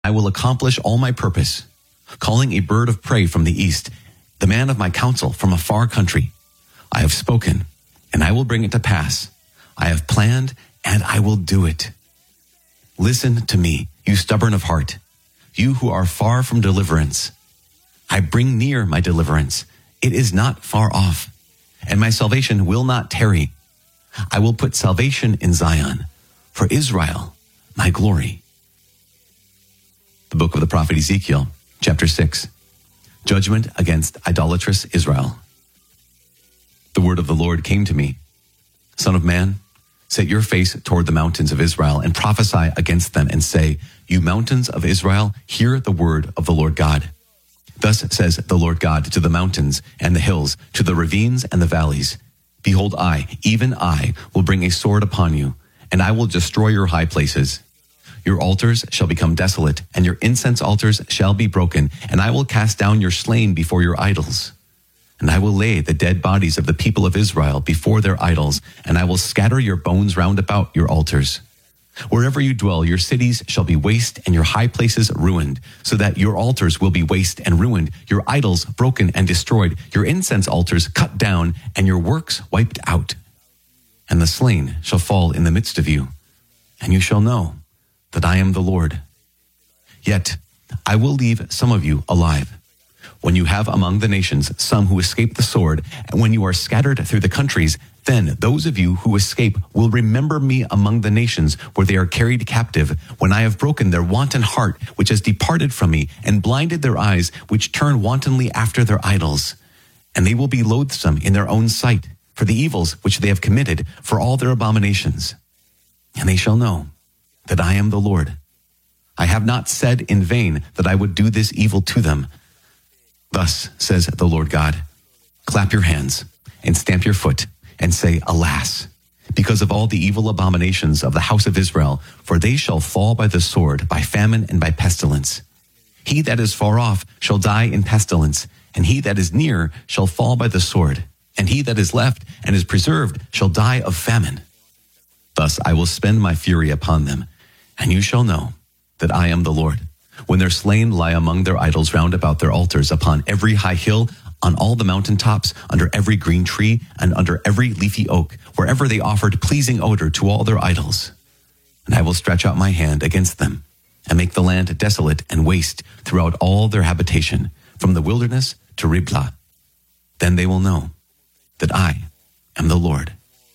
I will accomplish all my purpose, calling a bird of prey from the east, the man of my counsel from a far country. I have spoken, and I will bring it to pass. I have planned, and I will do it. Listen to me, you stubborn of heart, you who are far from deliverance. I bring near my deliverance. It is not far off, and my salvation will not tarry. I will put salvation in Zion, for Israel, my glory. The book of the prophet Ezekiel, chapter 6. Judgment against idolatrous Israel. The word of the Lord came to me. Son of man, set your face toward the mountains of Israel and prophesy against them and say, you mountains of Israel, hear the word of the Lord God. Thus says the Lord God to the mountains and the hills, to the ravines and the valleys. Behold, I, even I, will bring a sword upon you, and I will destroy your high places. Your altars shall become desolate, and your incense altars shall be broken, and I will cast down your slain before your idols. And I will lay the dead bodies of the people of Israel before their idols, and I will scatter your bones round about your altars. Wherever you dwell, your cities shall be waste, and your high places ruined, so that your altars will be waste and ruined, your idols broken and destroyed, your incense altars cut down, and your works wiped out. And the slain shall fall in the midst of you, and you shall know that I am the Lord. Yet I will leave some of you alive. When you have among the nations some who escape the sword, and when you are scattered through the countries, then those of you who escape will remember me among the nations where they are carried captive, when I have broken their wanton heart, which has departed from me, and blinded their eyes, which turn wantonly after their idols. And they will be loathsome in their own sight, for the evils which they have committed, for all their abominations. And they shall know that I am the Lord. I have not said in vain that I would do this evil to them. Thus says the Lord God, clap your hands and stamp your foot and say, alas, because of all the evil abominations of the house of Israel, for they shall fall by the sword, by famine, and by pestilence. He that is far off shall die in pestilence, and he that is near shall fall by the sword, and he that is left and is preserved shall die of famine. Thus I will spend my fury upon them, and you shall know that I am the Lord. When their slain lie among their idols round about their altars, upon every high hill, on all the mountain tops, under every green tree, and under every leafy oak, wherever they offered pleasing odor to all their idols. And I will stretch out my hand against them, and make the land desolate and waste throughout all their habitation, from the wilderness to Riblah. Then they will know that I am the Lord.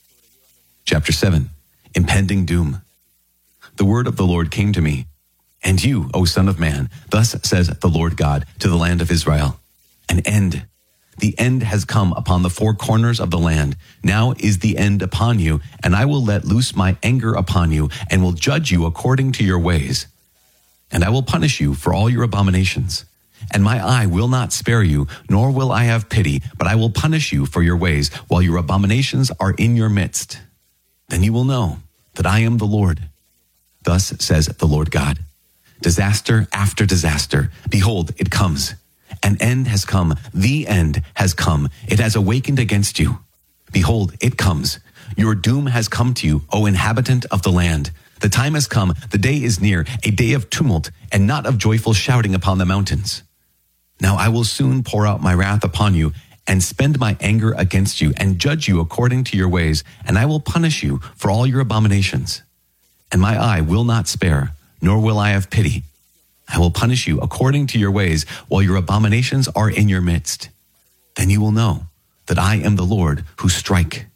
Chapter 7. Impending doom. The word of the Lord came to me. And you, O son of man, thus says the Lord God to the land of Israel, an end. The end has come upon the four corners of the land. Now is the end upon you, and I will let loose my anger upon you, and will judge you according to your ways. And I will punish you for all your abominations. And my eye will not spare you, nor will I have pity, but I will punish you for your ways, while your abominations are in your midst. Then you will know that I am the Lord. Thus says the Lord God. Disaster after disaster, behold, it comes. An end has come, the end has come. It has awakened against you. Behold, it comes. Your doom has come to you, O inhabitant of the land. The time has come, the day is near, a day of tumult, and not of joyful shouting upon the mountains. Now I will soon pour out my wrath upon you, and spend my anger against you, and judge you according to your ways, and I will punish you for all your abominations. And my eye will not spare, nor will I have pity. I will punish you according to your ways, while your abominations are in your midst. Then you will know that I am the Lord who strike.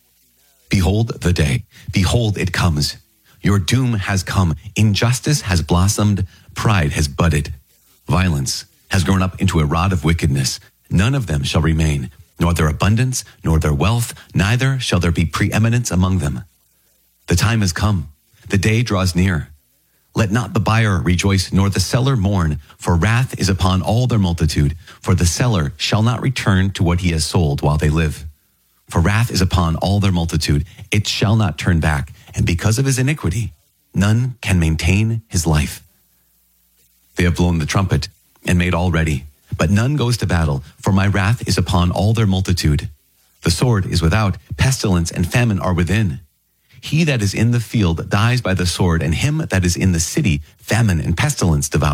Behold the day, behold it comes. Your doom has come, injustice has blossomed, pride has budded. Violence has grown up into a rod of wickedness. None of them shall remain, nor their abundance, nor their wealth, neither shall there be preeminence among them. The time has come, the day draws near. Let not the buyer rejoice, nor the seller mourn, for wrath is upon all their multitude. For the seller shall not return to what he has sold while they live. For wrath is upon all their multitude, it shall not turn back, and because of his iniquity, none can maintain his life. They have blown the trumpet and made all ready, but none goes to battle, for my wrath is upon all their multitude. The sword is without, pestilence and famine are within. He that is in the field dies by the sword, and him that is in the city famine and pestilence devour.